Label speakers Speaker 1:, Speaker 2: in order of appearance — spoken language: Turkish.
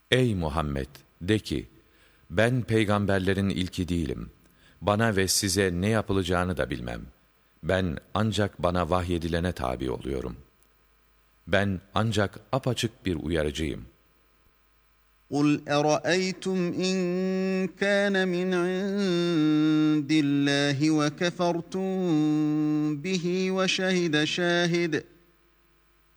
Speaker 1: Ey Muhammed! De ki, ben peygamberlerin ilki değilim. Bana ve size ne yapılacağını da bilmem. Ben ancak bana vahyedilene tabi oluyorum. Ben ancak apaçık bir uyarıcıyım.
Speaker 2: قُلْ أَرَأَيْتُمْ إِنْ كَانَ مِنْ عِنْدِ اللَّهِ وَكَفَرْتُمْ بِهِ وَشَهِدَ